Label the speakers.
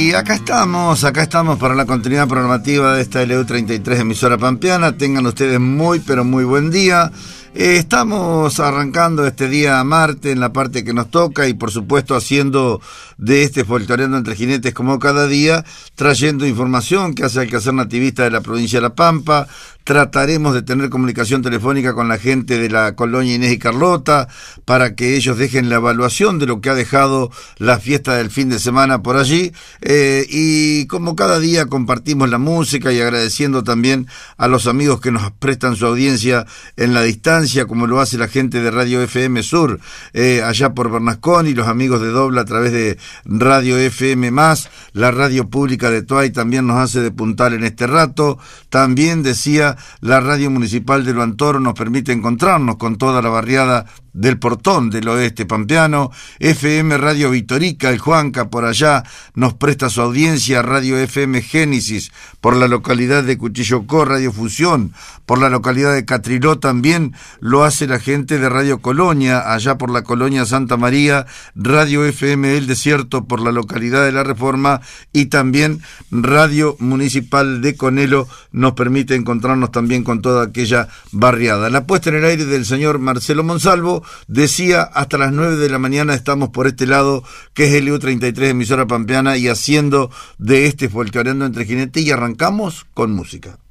Speaker 1: Y acá estamos para la continuidad programativa de esta LU33 emisora pampeana. Tengan ustedes muy, pero muy buen día. Estamos arrancando este día martes en la parte que nos toca y por supuesto haciendo de este Folcloreando entre Jinetes como cada día, trayendo información que hace al quehacer nativista de la provincia de La Pampa. Trataremos de tener comunicación telefónica con la gente de la colonia Inés y Carlota para que ellos dejen la evaluación de lo que ha dejado la fiesta del fin de semana por allí. Y como cada día compartimos la música y agradeciendo también a los amigos que nos prestan su audiencia en la distancia, como lo hace la gente de Radio FM Sur, allá por Bernasconi, y los amigos de Dobla a través de Radio FM+, la radio pública de Toay también nos hace de puntal en este rato. También decía, la radio municipal de Luantoro nos permite encontrarnos con toda la barriada del Portón del Oeste Pampeano. FM Radio Vitorica, el Juanca por allá nos presta su audiencia. Radio FM Génesis por la localidad de Cuchillocó, Radio Fusión por la localidad de Catriló también lo hace la gente de Radio Colonia, allá por la colonia Santa María. Radio FM El Desierto por la localidad de La Reforma, y también Radio Municipal de Conelo nos permite encontrarnos también con toda aquella barriada. La puesta en el aire del señor Marcelo Monsalvo. Decía, hasta las 9 de la mañana estamos por este lado, que es el LU33 emisora pampeana, y haciendo de este Folcloreando entre Jinetes, y arrancamos con música.